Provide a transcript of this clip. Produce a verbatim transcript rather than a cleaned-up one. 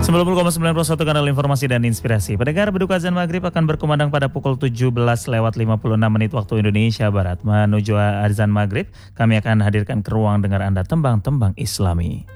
sembilan puluh koma sembilan puluh satu kanal informasi dan inspirasi. Pendengar, beduk azan maghrib akan berkumandang pada pukul tujuh belas lewat lima puluh enam menit waktu Indonesia Barat. Menuju azan maghrib, kami akan hadirkan ke ruang dengar Anda tembang-tembang Islami.